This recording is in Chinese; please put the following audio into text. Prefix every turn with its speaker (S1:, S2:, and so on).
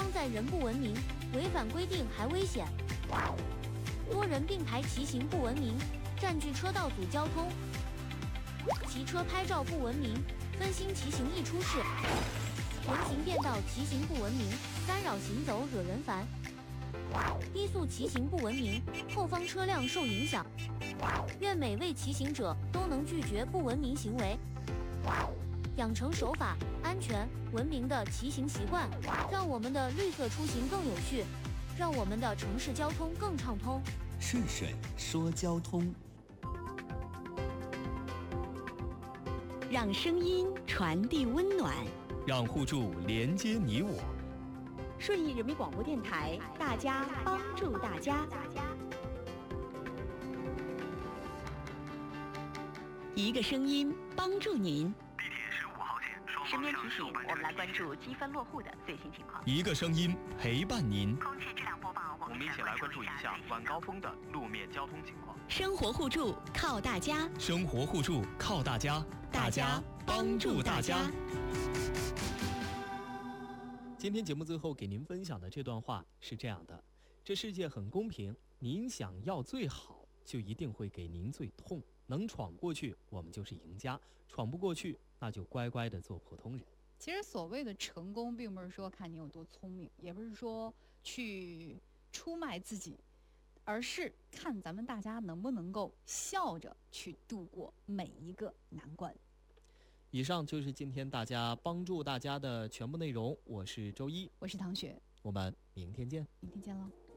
S1: 方在人不文明，违反规定还危险。多人并排骑行不文明，占据车道阻交通。骑车拍照不文明，分心骑行易出事。人行便道骑行不文明，干扰行走惹人烦。低速骑行不文明，后方车辆受影响。愿每位骑行者都能拒绝不文明行为，养成守法、安全、文明的骑行习惯，让我们的绿色出行更有序，让我们的城市交通更畅通。
S2: 顺水说交通，
S3: 让声音传递温暖，
S4: 让互助连接你我。
S3: 顺义人民广播电台，大家帮助大家。一个声音帮助您。
S5: 地铁15号线双
S3: 身边
S5: 方向
S3: 提醒，我们来关注积分落户的最新情况。
S4: 一个声音陪伴您。
S3: 空气质量播报，
S5: 我们一起来关注一下晚高峰的路面交通情况。
S3: 生活互助靠大家，
S4: 生活互助靠大家，大家帮助大家。今天节目最后给您分享的这段话是这样的：这世界很公平，您想要最好，就一定会给您最痛。能闯过去，我们就是赢家；闯不过去，那就乖乖的做普通人。
S6: 其实所谓的成功，并不是说看你有多聪明，也不是说去出卖自己，而是看咱们大家能不能够笑着去度过每一个难关。
S4: 以上就是今天大家帮助大家的全部内容。我是周一，
S6: 我是唐雪，
S4: 我们明天见。
S6: 明天见喽。